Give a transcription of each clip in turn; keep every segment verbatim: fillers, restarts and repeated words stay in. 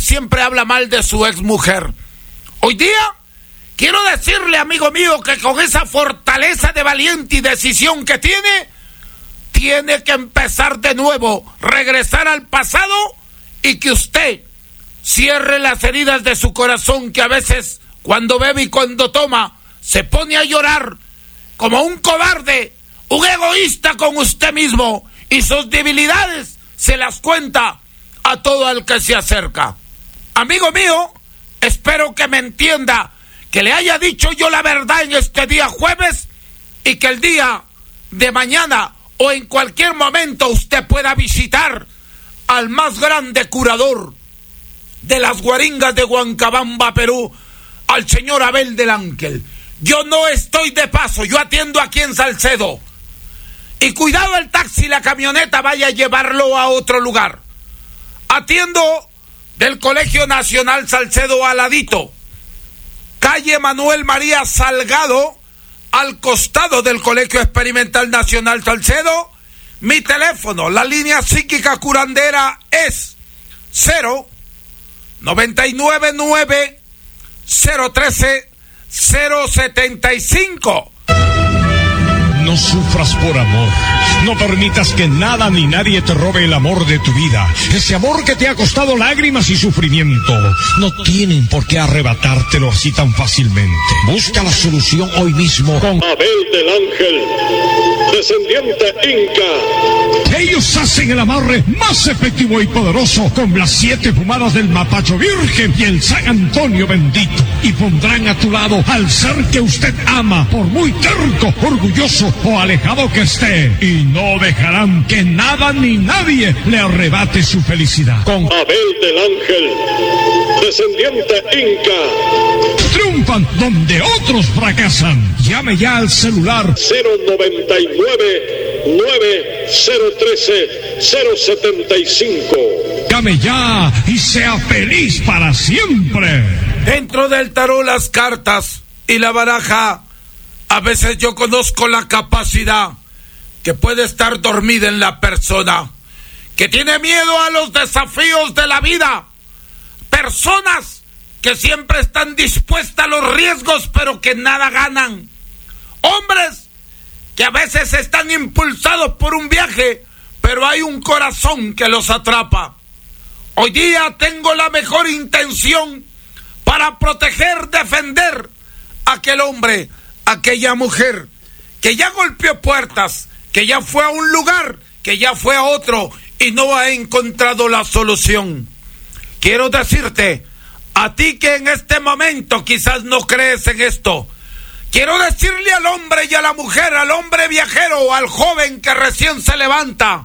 siempre habla mal de su exmujer. Hoy día quiero decirle, amigo mío, que con esa fortaleza de valiente y decisión que tiene, tiene que empezar de nuevo, regresar al pasado, y que usted cierre las heridas de su corazón, que a veces cuando bebe y cuando toma se pone a llorar como un cobarde, un egoísta con usted mismo, y sus debilidades se las cuenta a todo el que se acerca. Amigo mío, espero que me entienda, que le haya dicho yo la verdad en este día jueves, y que el día de mañana o en cualquier momento usted pueda visitar al más grande curador de las guaringas de Huancabamba, Perú, al señor Abel del Ángel. Yo no estoy de paso, yo atiendo aquí en Salcedo. Y cuidado el taxi, la camioneta vaya a llevarlo a otro lugar. Atiendo del Colegio Nacional Salcedo al ladito, calle Manuel María Salgado, al costado del Colegio Experimental Nacional Salcedo. Mi teléfono, la línea psíquica curandera, es cero noventa y nueve nueve cero trece cero setenta y cinco. No sufras por amor. No permitas que nada ni nadie te robe el amor de tu vida. Ese amor que te ha costado lágrimas y sufrimiento. No tienen por qué arrebatártelo así tan fácilmente. Busca la solución hoy mismo con Abel del Ángel, descendiente inca. Ellos hacen el amarre más efectivo y poderoso con las siete fumadas del mapacho virgen y el San Antonio bendito. Y pondrán a tu lado al ser que usted ama, por muy terco, orgulloso o alejado que esté. Y no dejarán que nada ni nadie le arrebate su felicidad. Con Abel del Ángel, descendiente inca. Triunfan donde otros fracasan. Llame ya al celular cero noventa y nueve nueve cero trece cero setenta y cinco. Llame ya y sea feliz para siempre. Dentro del tarot, las cartas y la baraja, a veces yo conozco la capacidad que puede estar dormida en la persona, que tiene miedo a los desafíos de la vida. Personas que siempre están dispuestas a los riesgos, pero que nada ganan. Hombres que a veces están impulsados por un viaje, pero hay un corazón que los atrapa. Hoy día tengo la mejor intención para proteger, defender a aquel hombre, aquella mujer que ya golpeó puertas, que ya fue a un lugar, que ya fue a otro y no ha encontrado la solución. Quiero decirte, a ti que en este momento quizás no crees en esto, quiero decirle al hombre y a la mujer, al hombre viajero o al joven que recién se levanta,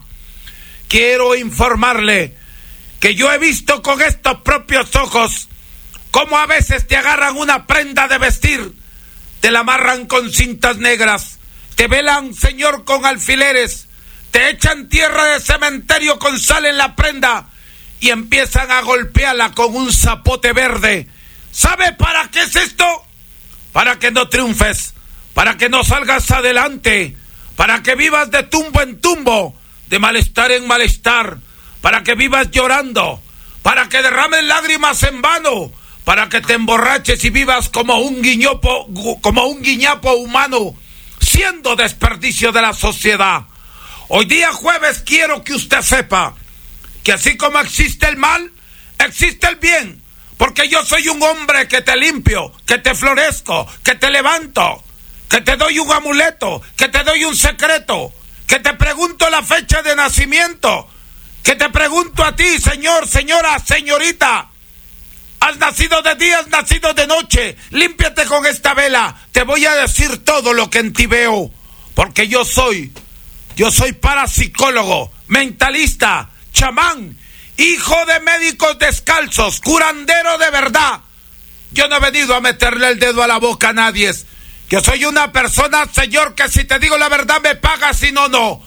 quiero informarle que yo he visto con estos propios ojos cómo a veces te agarran una prenda de vestir, te la amarran con cintas negras, te velan, señor, con alfileres, te echan tierra de cementerio con sal en la prenda y empiezan a golpearla con un zapote verde. ¿Sabe para qué es esto? Para que no triunfes, para que no salgas adelante, para que vivas de tumbo en tumbo, de malestar en malestar, para que vivas llorando, para que derrames lágrimas en vano, para que te emborraches y vivas como un guiñopo, como un guiñapo humano, siendo desperdicio de la sociedad. Hoy día jueves quiero que usted sepa que así como existe el mal, existe el bien, porque yo soy un hombre que te limpio, que te florezco, que te levanto, que te doy un amuleto, que te doy un secreto, que te pregunto la fecha de nacimiento, que te pregunto a ti, señor, señora, señorita, ¿has nacido de día, has nacido de noche? Límpiate con esta vela, te voy a decir todo lo que en ti veo, porque yo soy, yo soy parapsicólogo, mentalista, chamán, hijo de médicos descalzos, curandero de verdad. Yo no he venido a meterle el dedo a la boca a nadie. Yo soy una persona, señor, que si te digo la verdad me pagas, si no, no.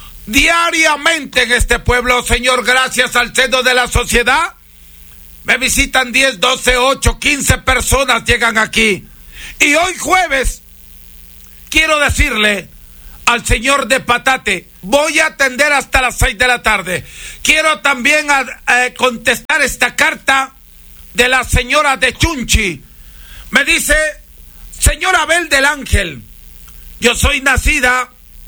Diariamente en este pueblo, señor, gracias al seno de la sociedad, me visitan diez, doce, ocho, quince personas, llegan aquí. Y hoy jueves, quiero decirle al señor de Patate, voy a atender hasta las seis de la tarde. Quiero también a, a contestar esta carta de la señora de Chunchi. Me dice: señora Abel del Ángel, yo soy nacida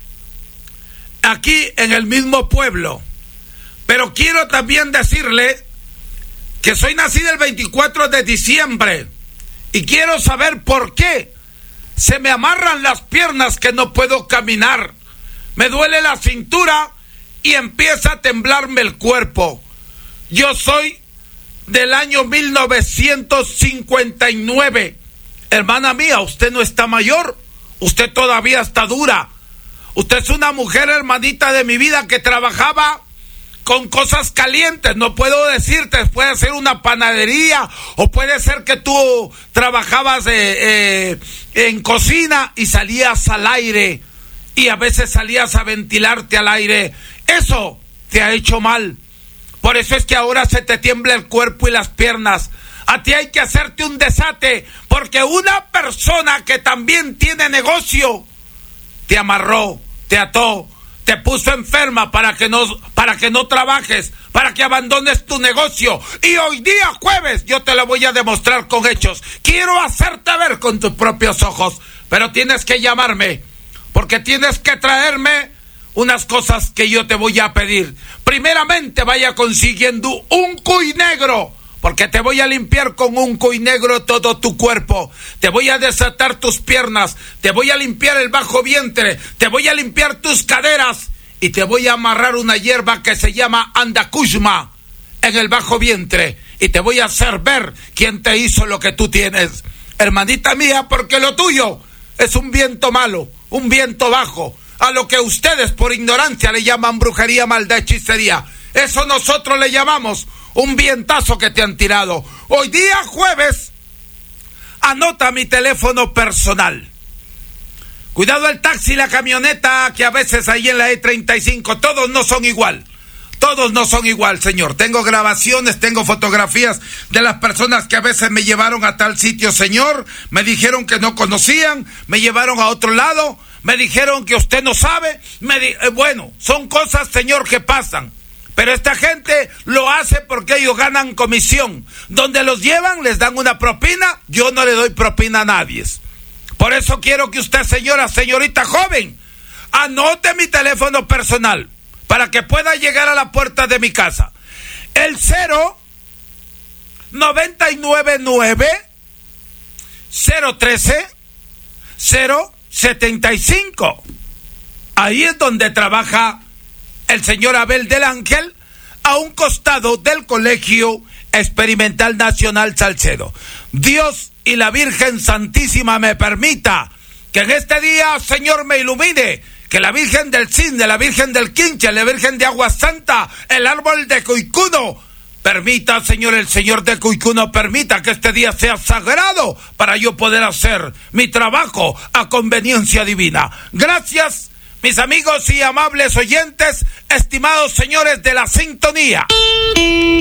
aquí en el mismo pueblo, pero quiero también decirle que soy nacida el veinticuatro de diciembre y quiero saber por qué se me amarran las piernas, que no puedo caminar, me duele la cintura y empieza a temblarme el cuerpo. Yo soy del año mil novecientos cincuenta y nueve. Hermana mía, usted no está mayor, usted todavía está dura. Usted es una mujer, hermanita de mi vida, que trabajaba con cosas calientes. No puedo decirte, puede ser una panadería o puede ser que tú trabajabas eh, eh, en cocina y salías al aire y a veces salías a ventilarte al aire. Eso te ha hecho mal. Por eso es que ahora se te tiembla el cuerpo y las piernas. A ti hay que hacerte un desate, porque una persona que también tiene negocio te amarró, te ató, te puso enferma para que no, para que no trabajes, para que abandones tu negocio. Y hoy día jueves yo te lo voy a demostrar con hechos. Quiero hacerte ver con tus propios ojos, pero tienes que llamarme, porque tienes que traerme unas cosas que yo te voy a pedir. Primeramente, vaya consiguiendo un cuy negro, porque te voy a limpiar con un cuy negro todo tu cuerpo. Te voy a desatar tus piernas, te voy a limpiar el bajo vientre, te voy a limpiar tus caderas y te voy a amarrar una hierba que se llama andacushma en el bajo vientre y te voy a hacer ver quién te hizo lo que tú tienes, hermanita mía, porque lo tuyo es un viento malo, un viento bajo, a lo que ustedes por ignorancia le llaman brujería, maldad, hechicería. Eso nosotros le llamamos un vientazo que te han tirado. Hoy día jueves, anota mi teléfono personal. Cuidado el taxi, la camioneta, que a veces ahí en la E treinta y cinco, todos no son igual. Todos no son igual, señor. Tengo grabaciones, tengo fotografías de las personas que a veces me llevaron a tal sitio, señor. Me dijeron que no conocían, me llevaron a otro lado, me dijeron que usted no sabe. Me di- eh, bueno, son cosas, señor, que pasan. Pero esta gente lo hace porque ellos ganan comisión. Donde los llevan les dan una propina. Yo no le doy propina a nadie. Por eso quiero que usted, señora, señorita joven, anote mi teléfono personal para que pueda llegar a la puerta de mi casa. El cero noventa y nueve nueve cero trece cero setenta y cinco. Ahí es donde trabaja el señor Abel del Ángel, a un costado del Colegio Experimental Nacional Salcedo. Dios y la Virgen Santísima me permita que en este día, Señor, me ilumine, que la Virgen del Cisne, la Virgen del Quinche, la Virgen de Agua Santa, el árbol de Cuicuno, permita, Señor, el Señor de Cuicuno, permita que este día sea sagrado para yo poder hacer mi trabajo a conveniencia divina. Gracias, mis amigos y amables oyentes, estimados señores de la sintonía.